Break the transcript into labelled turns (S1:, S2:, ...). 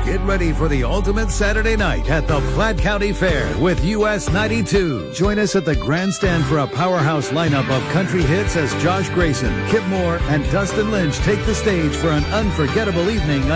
S1: Get ready for the ultimate Saturday night at the Platte County Fair with US 92. Join us at the grandstand for a powerhouse lineup of country hits as Josh Grayson, Kip Moore, and Dustin Lynch take the stage for an unforgettable evening